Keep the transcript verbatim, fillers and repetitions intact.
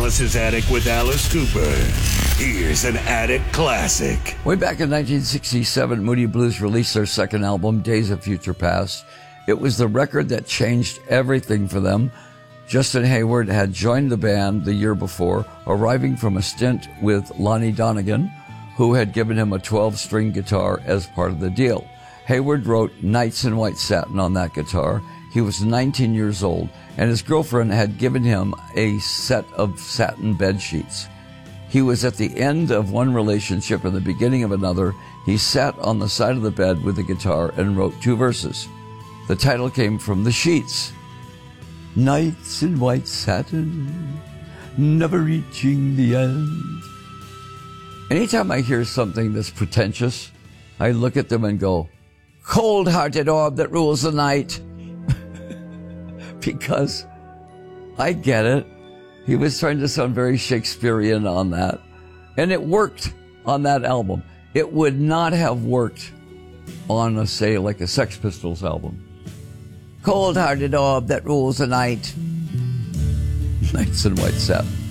Alice's Attic with Alice Cooper. Here's an Attic classic. Way back in nineteen sixty-seven, Moody Blues released their second album, Days of Future Past. It was the record that changed everything for them. Justin Hayward had joined the band the year before, arriving from a stint with Lonnie Donegan, who had given him a twelve-string guitar as part of the deal. Hayward wrote Nights in White Satin on that guitar. He was nineteen years old, and his girlfriend had given him a set of satin bed sheets. He was at the end of one relationship and the beginning of another. He sat on the side of the bed with the guitar and wrote two verses. The title came from the sheets. Nights in white satin, never reaching the end. Anytime I hear something that's pretentious, I look at them and go, cold-hearted orb that rules the night. Because I get it. He was trying to sound very Shakespearean on that. And it worked on that album. It would not have worked on, a, say, like a Sex Pistols album. Cold-hearted orb that rules the night. Nights in white satin.